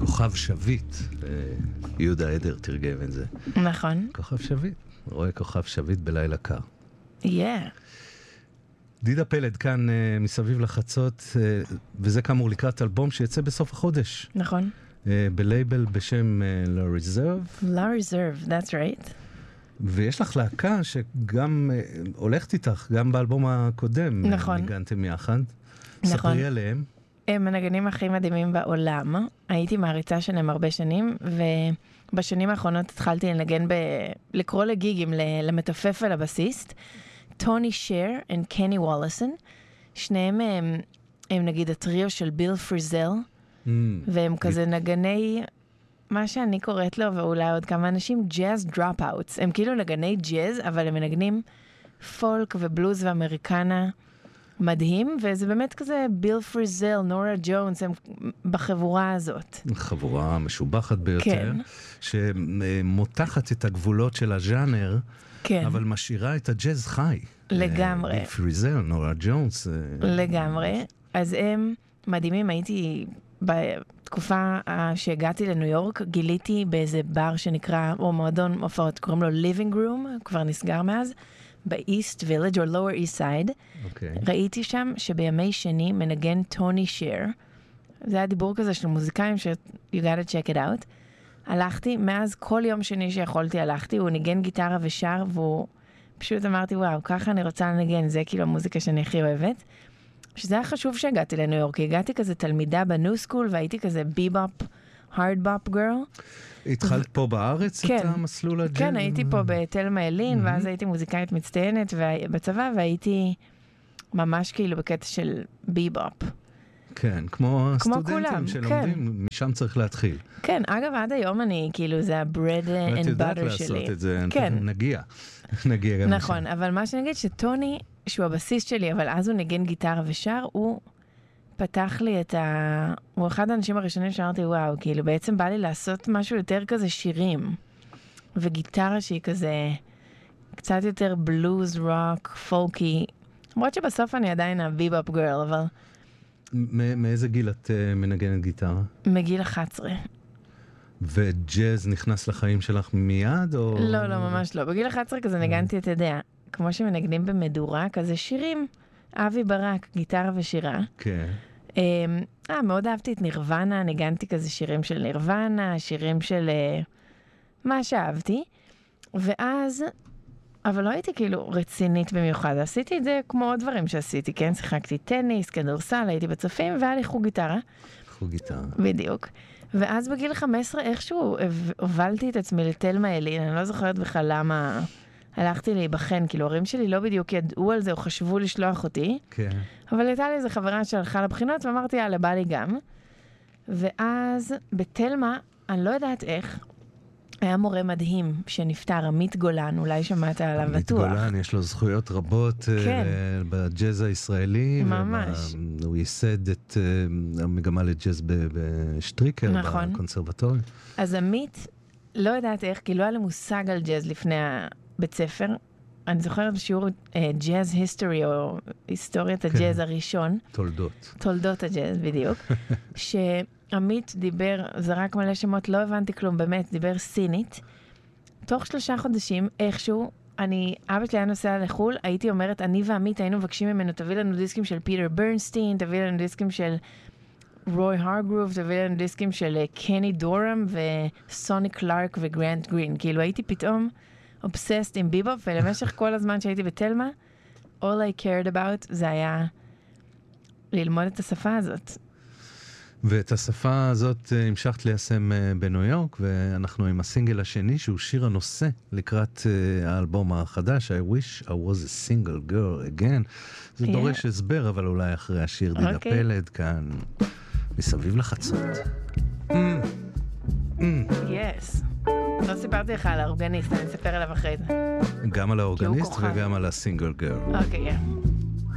כוכב שביט, יהודה עדר תרגם את זה. נכון. כוכב שביט, רואה כוכב שביט בלילה קר. דידה פלד כאן מסביב לחצות, וזה כאמור לקראת אלבום שיצא בסוף החודש. נכון. בלייבל בשם La Reserve. La Reserve, that's right. ויש לך להקה שגם הולכת איתך, גם באלבום הקודם. נכון. ניגנתם יחד. נכון. ספרי עליהם. הם הנגנים הכי מדהימים בעולם. הייתי מעריצה שלהם הרבה שנים, ובשנים האחרונות התחלתי לנגן לקרוא לגיגים, למתופף ולבסיסט. טוני שר וקני וולסון. שניהם הם נגיד הטריו של ביל פריזל, והם כזה נגני, מה שאני קוראת לו, ואולי עוד כמה אנשים, ג'אז דרופ-אוטס. הם כאילו נגני ג'אז, אבל הם מנגנים פולק ובלוז ואמריקנה מדהים, וזה באמת כזה ביל פריזל, נורה ג'ונס, הם בחבורה הזאת. חבורה משובחת ביותר, כן. שמותחת את הגבולות של הז'אנר, כן. אבל משאירה את הג'אז חי. לגמרי. ביל פריזל, נורה ג'ונס. לגמרי. אז הם מדהימים, הייתי בתקופה שהגעתי לניו יורק, גיליתי באיזה בר שנקרא, או מועדון הופעות, קוראים לו Living Room, כבר נסגר מאז, ב-East Village, או Lower East Side. ראיתי שם שבימי שני מנגן טוני שר. זה היה דיבור כזה של מוזיקאים ש- you gotta check it out. הלכתי, מאז כל יום שני שיכולתי הלכתי, הוא ניגן גיטרה ושר, והוא פשוט אמרתי, וואו, ככה אני רוצה לנגן, זה כאילו המוזיקה שאני הכי אוהבת. שזה היה חשוב שהגעתי לניו יורק, הגעתי כזה תלמידה בניו סקול, והייתי כזה ביבופ, הארד בופ גרל. התחלת פה בארץ כן. את המסלול הג'אז? כן, הייתי פה בתלמה אלין, ואז הייתי מוזיקאית מצטיינת בצבא, והייתי ממש כאילו בקטע של ביבופ. כן, כמו הסטודנטים כולם, שלומדים, משם צריך להתחיל. כן, אגב, עד היום אני, כאילו, זה ה-bread ואת and יודעת butter שלי. לעשות את זה, כן. נגיע גם נכון, לשם. אבל מה שנגיד שטוני, שהוא הבסיס שלי, אבל אז הוא נגן גיטרה ושר, הוא פתח לי את הוא אחד האנשים הראשונים שאמרתי, וואו, כאילו, בעצם בא לי לעשות משהו יותר כזה שירים, וגיטרה שהיא כזה, קצת יותר בלוז, רוק, פולקי, למרות שבסוף אני עדיין הביבופ גרל, אבל מאיזה גיל את מנגנת גיטרה? מגיל 11. וג'אז נכנס לחיים שלך מיד? או... לא, לא, ממש לא. בגיל 11 כזה נגנתי את ידיה, כמו שמנגנים במדורה, כזה שירים. אבי ברק, גיטרה ושירה. כן. מאוד אהבתי את נירוונה, ניגנתי כזה שירים של נירוונה, שירים של מה שאהבתי. ואז, אבל לא הייתי כאילו רצינית במיוחד. עשיתי את זה כמו עוד דברים שעשיתי, כן? שיחקתי טניס, כדורסל, הייתי בצופים, והיה לי חוג גיטרה. חוג גיטרה. בדיוק. ואז בגיל 15 איכשהו הובלתי את עצמי לתלמה אלין, אני לא זוכרת בכלל למה הלכתי להיבחן, כאילו הורים שלי לא בדיוק ידעו על זה או חשבו לשלוח אותי, כן. אבל הייתה לי איזו חברה שהלכה לבחינות ואמרתי, יאללה, בא לי גם. ואז בתלמה, אני לא יודעת איך, היה מורה מדהים שנפטר, עמית גולן, אולי שמעת עליו בטוח. עמית גולן, יש לו זכויות רבות כן. בג'אז הישראלי. ממש. הוא ייסד את המגמה לג'אז בשטריקר, נכון. בקונסרבטוריום. אז עמית, לא יודעת איך, כי לא היה לי מושג על ג'אז לפני הבית ספר. אני זוכרת בשיעור ג'אז היסטורי, או היסטוריית הג'אז הראשון. תולדות. תולדות הג'אז, בדיוק. שעמית דיבר, זרק מלא שמות, לא הבנתי כלום, באמת, דיבר סינית. תוך 3 חודשים, איכשהו, אבא שלי היה נוסע לחול, הייתי אומרת, אני ועמית היינו מבקשים ממנו, תביא לנו דיסקים של פיטר ברנסטיין, תביא לנו דיסקים של רוי הרגרוב, תביא לנו דיסקים של קני דורם וסוני קלארק וגרנט גרין. כאילו הייתי פתאום obsessed עם ביבופ, ולמשך כל הזמן שהייתי בתלמה, all I cared about זה היה ללמוד את השפה הזאת. ואת השפה הזאת המשכת ליישם בניו יורק, ואנחנו עם הסינגל השני, שהוא שיר הנושא לקראת האלבום החדש, I wish I was a single girl again. זה דורש הסבר, אבל אולי אחרי השיר דידה פלד כאן, מסביב לחצות. Yes. לא סיפרתי לך על האורגניסט, אני אספר עליו אחרי זה. גם על האורגניסט וגם על הסינגל גרל. אוקיי,